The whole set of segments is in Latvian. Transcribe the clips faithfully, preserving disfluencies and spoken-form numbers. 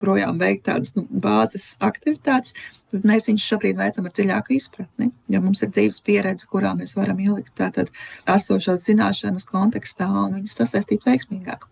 projām veikt tādas nu, bāzes aktivitātes, bet mēs viņus šobrīd veicam ar dziļāku izpratni, jo mums ir dzīves pieredze, kurā mēs varam ielikt tātad esošās zināšanas kontekstā un viņas sasaistīt veiksmīgāk.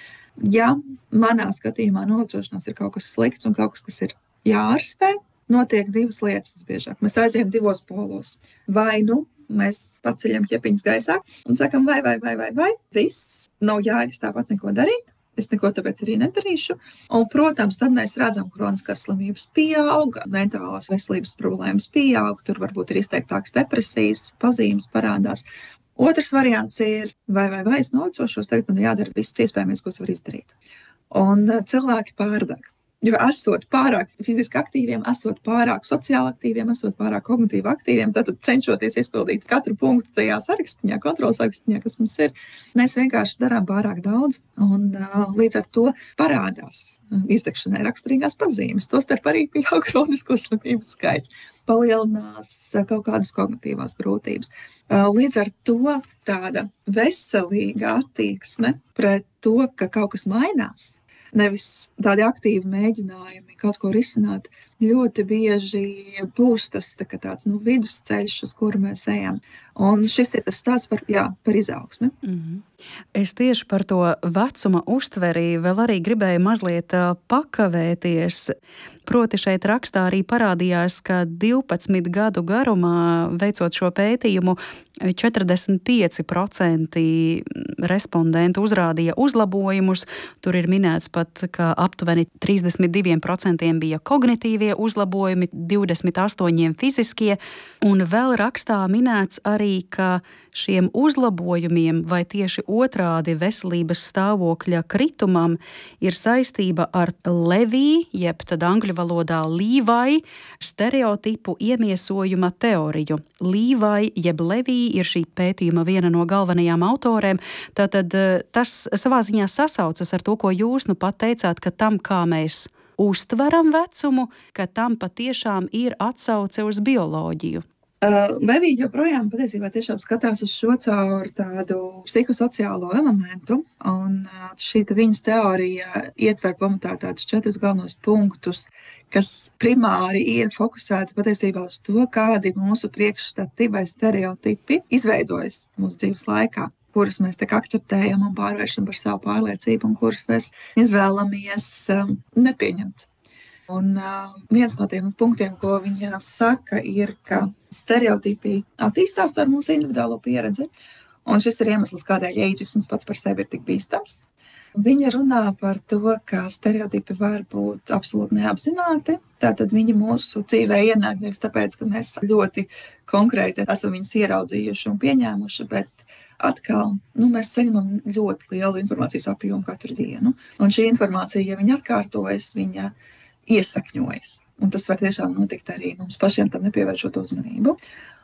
Ja manā skatījumā novecošanās ir kaut kas slikts un kaut kas, kas ir jāārstē, notiek divas lietas biežāk. Mēs aizējam divos polos. Vai nu mēs paceļam ķepiņas gaisā un sakam vai, vai, vai, vai, vai, viss, nav jēgas tāpat neko darīt. Es neko tāpēc arī nedarīšu. Un, protams, tad mēs redzam, ka kroniskās slimības pieaug, mentālās veselības problēmas pieaug, tur varbūt ir izteiktākas depresijas, pazīmes parādās. Otrs variants ir, vai, vai, vai es novecošos, tagad man jādara viss iespējamais, ko es varu izdarīt. Un cilvēki pārdeg. Jo esot pārāk fiziski aktīviem, esot pārāk sociāli aktīviem, esot pārāk kognitīvi aktīviem, tad cenšoties izpildīt katru punktu tajā sarakstiņā, kontrolas sarakstiņā, kas mums ir, mēs vienkārši darām pārāk daudz, un uh, līdz ar to parādās izdegšanai raksturīgās pazīmes. Tostarp arī pieaug kronisko slimību skaits, palielinās kaut kādas kognitīvās grūtības. Uh, līdz ar to tāda veselīga attieksme pret to, ka kaut kas mainās, nevis tādi aktīvi mēģinājumi kaut ko risināt, ļoti bieži būs tas tā, tāds nu, vidusceļš, uz kuru mēs ejam. Un šis ir tas tāds par, jā, par izaugsmi. Mm-hmm. Es tieši par to vecuma uztveri vēl arī gribēju mazliet pakavēties. Proti šeit rakstā arī parādījās, ka divpadsmit gadu garumā, veicot šo pētījumu, četrdesmit pieci procenti respondentu uzrādīja uzlabojumus. Tur ir minēts pat, ka aptuveni trīsdesmit divi procenti bija kognitīvie uzlabojumi, divdesmit astoņi fiziskie. Un vēl rakstā minēts arī, ka šiem uzlabojumiem vai tieši otrādi veselības stāvokļa kritumam ir saistība ar Levī, jeb tad angļu valodā Līvai, stereotipu iemiesojuma teoriju. Līvai jeb Levī ir šī pētījuma viena no galvenajām autorēm. Tātad tas savā ziņā sasaucas ar to, ko jūs nu pat teicāt, ka tam, kā mēs uztveram vecumu, ka tam patiešām ir atsauce uz bioloģiju. Uh, Levija joprojām patiesībā tiešām skatās uz šo caur tādu psihosociālo elementu, un uh, šī viņas teorija ietver pamatā tādus četrus galvenos punktus, kas primāri ir fokusēti patiesībā uz to, kādi mūsu priekšstati vai stereotipi izveidojas mūsu dzīves laikā, kurus mēs tak akceptējam un pārvēršam par savu pārliecību un kurus mēs izvēlamies um, nepieņemt. Un uh, viens no tiem punktiem, ko viņa saka, ir, ka stereotipi attīstās ar mūsu individuālo pieredzi, un šis ir iemesls, kādēļ eidžisms pats par sevi ir tik bīstams. Viņa runā par to, ka stereotipi var būt absolūti neapzināti, tātad viņi mūsu dzīvē ienāk nevis tāpēc, ka mēs ļoti konkrēti esam viņus ieraudzījuši un pieņēmuši, bet atkal, nu, mēs saņemam ļoti lielu informācijas apjomu katru dienu, un šī informācija, ja viņa atkārtojas, viņa iesakņojas. Un tas var tiešām notikt arī mums pašiem tam nepievēršot uzmanību.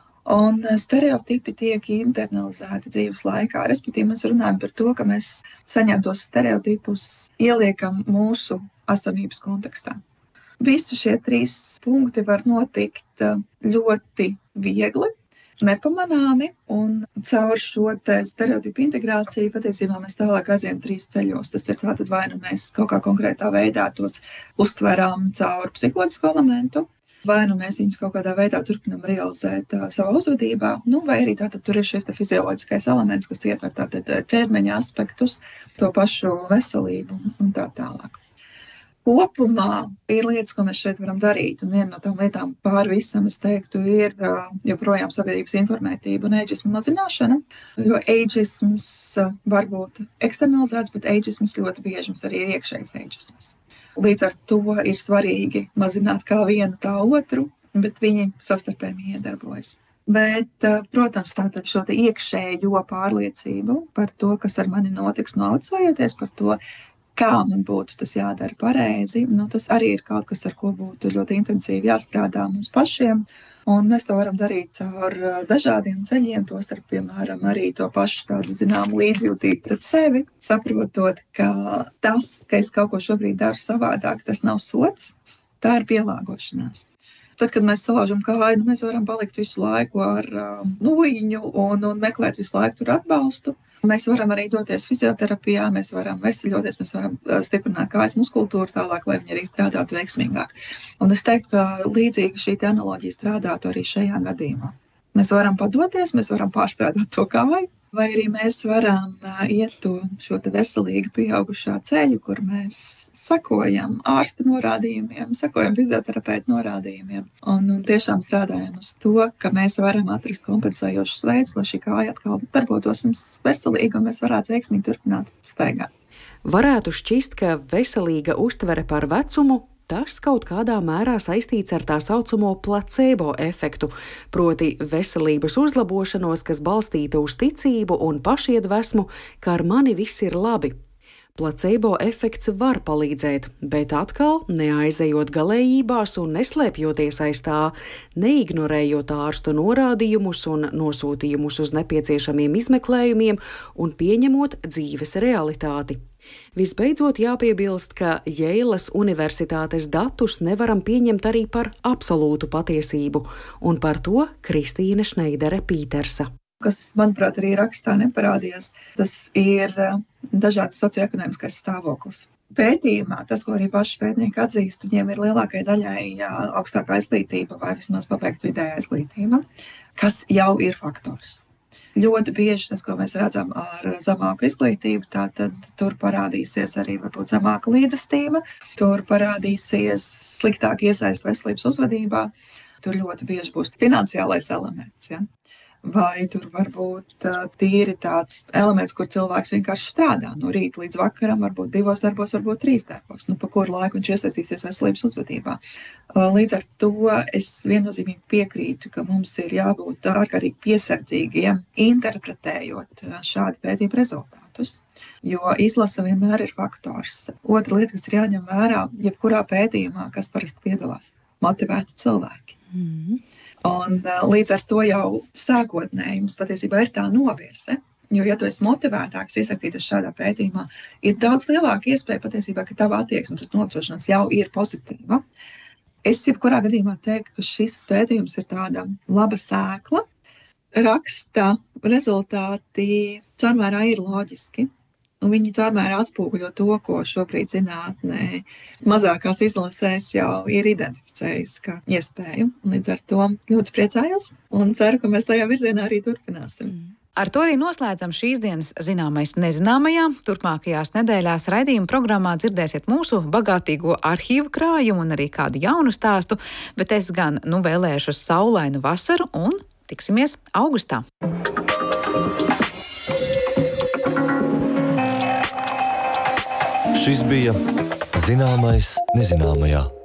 Un stereotipi tiek internalizēti dzīves laikā. Respektīvi, mēs runājam par to, ka mēs saņemtos stereotipus ieliekam mūsu esamības kontekstā. Visi šie trīs punkti var notikt ļoti viegli, nepamanāmi, un caur šo stereotipu integrāciju patiesībā mēs tālāk aizējam trīs ceļos. Tas ir tātad vai nu mēs kaut kā konkrētā veidā tos uztveram caur psiholoģisko elementu, vai nu mēs viņus kaut kādā veidā turpinam realizēt uh, savā uzvedībā, nu, vai arī tātad tur ir šis fizioloģiskais elements, kas ietver tātad ķermeņa aspektus, to pašu veselību un tā tālāk. Kopumā ir lietas, ko mēs šeit varam darīt, un viena no tām lietām pār visam, es teiktu, ir uh, joprojām sabiedrības informētība un eidžismu mazināšana, jo eidžisms uh, var būt eksternalizēts, bet eidžisms ļoti bieži mums arī ir iekšējs eidžisms. Līdz ar to ir svarīgi mazināt kā vienu tā otru, bet viņi savstarpēji iedarbojas. Bet, uh, protams, tātad šo te iekšējo pārliecību par to, kas ar mani notiks novecojoties, par to, kā man būtu tas jādara pareizi, nu, tas arī ir kaut kas, ar ko būtu ļoti intensīvi jāstrādā mums pašiem, un mēs to varam darīt caur dažādiem ceļiem, tostarp, piemēram, arī to pašu tādu, zinām, līdzjūtību pret sevi, saprotot, ka tas, ka es kaut ko šobrīd daru savādāk, tas nav sots, tā ir pielāgošanās. Tad, kad mēs salaužam kāju, nu, mēs varam palikt visu laiku ar uh, nūjiņu un, un meklēt visu laiku tur atbalstu. Mēs varam arī doties fizioterapijā, mēs varam veseļoties, mēs varam stiprināt kājas muskultūru tālāk, lai viņi arī strādātu veiksmīgāk. Un es teiktu, ka līdzīgi šī analoģija strādātu arī šajā gadījumā. Mēs varam padoties, mēs varam pārstrādāt to kāju, vai arī mēs varam iet to šo te veselīgi pieaugušā ceļu, kur mēs sekojam ārsta norādījumiem, sekojam fizioterapeitu norādījumiem un, un tiešām strādājam uz to, ka mēs varam atrast kompensējošus veidus, lai šī kāja atkal darbotos mums veselīgi un mēs varētu veiksmīgi turpināt staigāt. Varētu šķist, ka veselīga uztvere par vecumu tas kaut kādā mērā saistīts ar tā saucamo placebo efektu, proti veselības uzlabošanos, kas balstīta uz ticību un pašiedvesmu, ka ar mani viss ir labi. Placebo efekts var palīdzēt, bet atkal neaizejot galējībās un neslēpjoties aiz tā, neignorējot ārstu norādījumus un nosūtījumus uz nepieciešamiem izmeklējumiem un pieņemot dzīves realitāti. Visbeidzot, jāpiebilst, ka Jeilas universitātes datus nevaram pieņemt arī par absolūtu patiesību, un par to Kristīne Šneidere-Pītersa. Kas, manuprāt, arī rakstā neparādījās, tas ir dažāds socioekonomiskais stāvoklis. Pētījumā, tas, ko arī paši pētnieki atzīst, viņiem ir lielākai daļai augstākā izglītība vai vismaz pabeigta vidējā izglītība, kas jau ir faktors. Ļoti bieži tas, ko mēs redzam ar zemāku izglītību, tātad tur parādīsies arī varbūt zemāka līdzestība, tur parādīsies sliktāk iesaist veselības uzvedībā, tur ļoti bieži būs finansiālais elements, ja? Vai tur varbūt tīri tāds elements, kur cilvēks vienkārši strādā no rīta līdz vakaram, varbūt divos darbos, varbūt trīs darbos, nu pa kuru laiku viņš iesaistīsies veselības uzvedībā. Līdz ar to es viennozīmīgi piekrītu, ka mums ir jābūt ārkārtīgi piesardzīgiem, interpretējot šādu pētījumu rezultātus, jo izlase vienmēr ir faktors. Otra lieta, kas ir jāņem vērā, jebkurā pētījumā, kas parasti piedalās, motivēti cilvēki. Mm-hmm. Un līdz ar to jau sākotnēji mums patiesībā ir tā novirze, jo, ja tu esi motivētāks iesaistīties šādā pētījumā, ir daudz lielāka iespēja patiesībā, ka tava attieksme pret novecošanos jau ir pozitīva. Es jebkurā gadījumā teiktu, ka šis pētījums ir tāda laba sēkla. Raksta rezultāti caurmērā ir loģiski. Un viņi caurmērā atspoguļo to, ko šobrīd zinātnē mazākās izlasēs jau ir identificējusi kā iespēju. Līdz ar to ļoti priecājos un ceru, ka mēs tajā virzienā arī turpināsim. Ar to arī noslēdzam šīs dienas Zināmais nezināmajā. Turpmākajās nedēļās raidījuma programmā dzirdēsiet mūsu bagātīgo arhīvu krājumu un arī kādu jaunu stāstu, bet es gan nu vēlēšu saulainu vasaru un tiksimies augustā. Šis bija Zināmais nezināmajā.